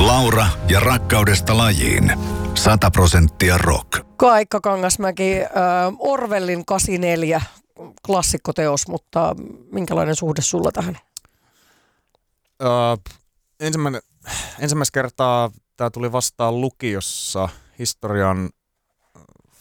Laura ja rakkaudesta lajiin. 100% rock. Kaikka Kangasmäki, Orwellin 84, klassikkoteos, mutta minkälainen suhde sulla tähän? Ensimmäistä kertaa tämä tuli vastaan lukiossa historian